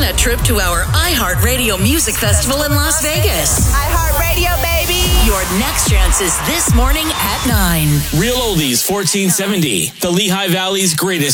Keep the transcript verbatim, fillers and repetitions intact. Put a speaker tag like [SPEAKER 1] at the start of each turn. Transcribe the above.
[SPEAKER 1] win a trip to our iHeartRadio Music Festival in Las Vegas.
[SPEAKER 2] iHeartRadio, baby.
[SPEAKER 1] Your next chance is this morning at nine.
[SPEAKER 3] Real Oldies fourteen seventy, the Lehigh Valley's greatest